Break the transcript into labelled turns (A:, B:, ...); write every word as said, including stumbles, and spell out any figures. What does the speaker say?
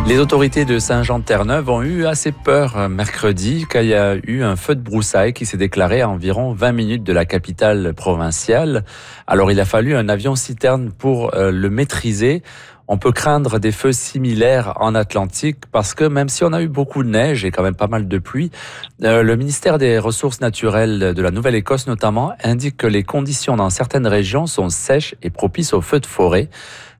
A: Les autorités de Saint-Jean-de-Terre-Neuve ont eu assez peur mercredi quand il y a eu un feu de broussailles qui s'est déclaré à environ vingt minutes de la capitale provinciale. Alors il a fallu un avion citerne pour le maîtriser. On peut craindre des feux similaires en Atlantique parce que même si on a eu beaucoup de neige et quand même pas mal de pluie, euh, le ministère des Ressources naturelles de la Nouvelle-Écosse notamment indique que les conditions dans certaines régions sont sèches et propices aux feux de forêt.